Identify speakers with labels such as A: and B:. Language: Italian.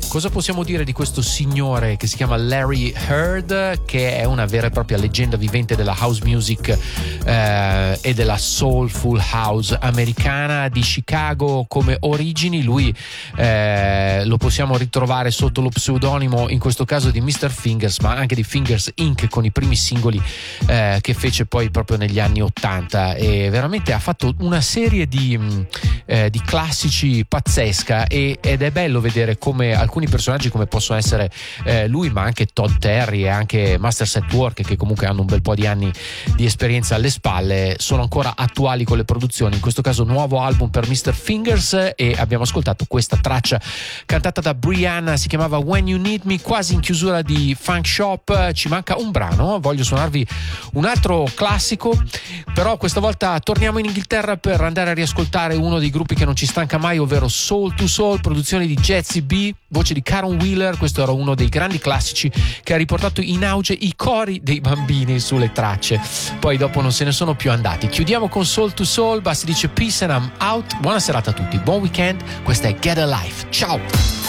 A: Cosa possiamo dire di questo signore che si chiama Larry Heard, che è una vera e propria leggenda vivente della house music e della soulful house americana, di Chicago come origini. Lui lo possiamo ritrovare sotto lo pseudonimo, in questo caso di Mr. Fingers, ma anche di Fingers Inc., con i primi singoli che fece poi proprio negli anni 80, e veramente ha fatto una serie di classici pazzesca, ed è bello vedere come alcuni personaggi, come possono essere lui, ma anche Todd Terry e anche Masters at Work, che comunque hanno un bel po' di anni di esperienza alle spalle, sono ancora attuali con le produzioni. In questo caso nuovo album per Mr. Fingers, e abbiamo ascoltato questa traccia cantata da Brianna, si chiamava When You Need Me. Quasi in chiusura di Funk Shop ci manca un brano, voglio suonarvi un altro classico, però questa volta torniamo in Inghilterra per andare a riascoltare uno dei gruppi che non ci stanca mai, ovvero Soul II Soul, produzione di Jazzy B, voce di Caron Wheeler. Questo era uno dei grandi classici che ha riportato in auge i cori dei bambini sulle tracce, poi dopo non se ne sono più andati. Chiudiamo con Soul II Soul, basta, dice peace and I'm out. Buona serata a tutti, buon weekend, questa è Get a Life, ciao.